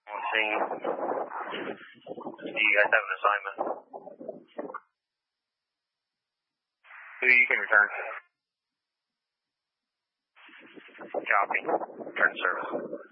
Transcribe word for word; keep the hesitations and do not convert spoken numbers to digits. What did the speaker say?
Seeing you guys have an assignment. You can return. Copy. Return service.